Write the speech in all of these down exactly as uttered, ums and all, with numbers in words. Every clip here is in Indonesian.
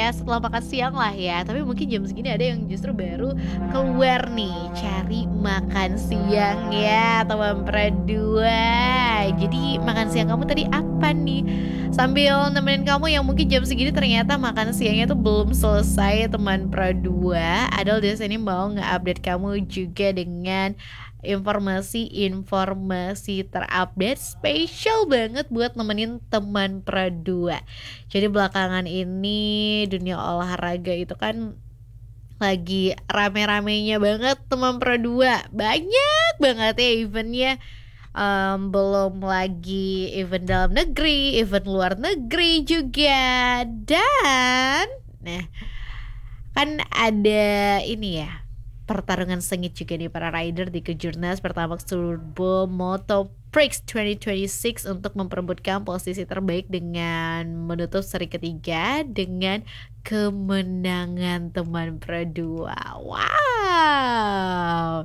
ya setelah makan siang lah ya. Tapi mungkin jam segini ada yang justru baru keluar nih cari makan siang ya teman Pradua. Jadi makan siang kamu tadi apa nih? Sambil nemenin kamu yang mungkin jam segini ternyata makan siangnya tuh belum selesai teman Pradua. Adel di sini mau nge-update kamu juga dengan informasi-informasi terupdate spesial banget buat nemenin teman Pradua. Jadi belakangan ini dunia olahraga itu kan lagi rame-ramenya banget teman Pradua. Banyak banget ya eventnya. Um, belum lagi event dalam negeri, event luar negeri juga. Dan nah kan ada ini ya, pertarungan sengit juga nih para rider di Kejurnas Pertamax Turbo Moto Prix dua ribu dua puluh enam untuk memperebutkan posisi terbaik dengan menutup seri ketiga dengan kemenangan teman Pradua. Wow,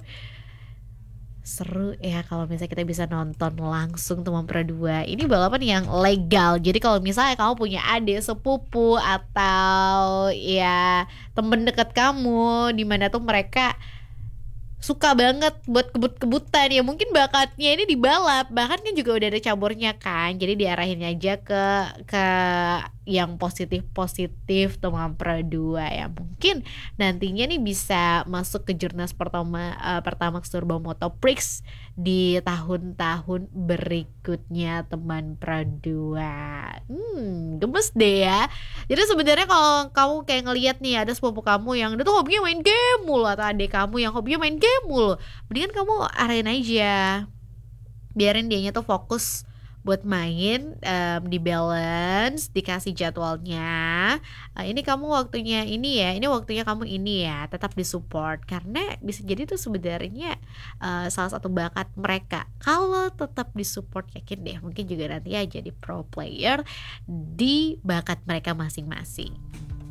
seru ya kalau misalnya kita bisa nonton langsung teman Pradua. Ini balapan yang legal. Jadi kalau misalnya kamu punya adik sepupu atau ya temen dekat kamu di mana tuh mereka suka banget buat kebut-kebutan ya, mungkin bakatnya ini di balap, bahkan kan juga udah ada caburnya kan, jadi diarahin aja ke ke yang positif-positif teman Pradua ya, mungkin nantinya nih bisa masuk ke jurnas pertama uh, Pertamax Turbo Moto Prix di tahun-tahun berikutnya teman Pradua. Hmm, gemes deh ya. Jadi sebenarnya kalau kamu kayak ngelihat nih ada sepupu kamu yang dia tuh hobinya main game mulu, atau adik kamu yang hobinya main game mulu, mendingan kamu arahin aja, biarin dianya tuh fokus buat main, um, di balance, dikasih jadwalnya. Uh, ini kamu waktunya ini ya, ini waktunya kamu ini ya, tetap disupport karena bisa jadi tuh sebenarnya uh, salah satu bakat mereka. Kalau tetap disupport, yakin deh mungkin juga nanti ya jadi pro player di bakat mereka masing-masing.